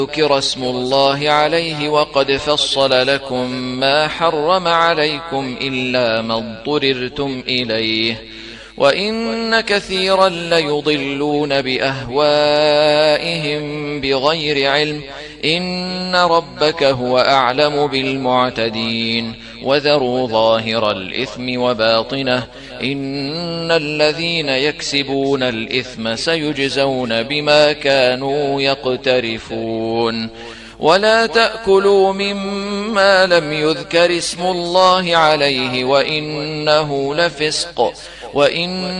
ذكر اسم الله عليه وقد فصل لكم ما حرم عليكم إلا ما اضطررتم إليه، وإن كثيرا ليضلون بأهوائهم بغير علم، إن ربك هو أعلم بالمعتدين. وذروا ظاهر الإثم وباطنه، إن الذين يكسبون الإثم سيجزون بما كانوا يقترفون. ولا تأكلوا مما لم يذكر اسم الله عليه وإنه لفسق، وإن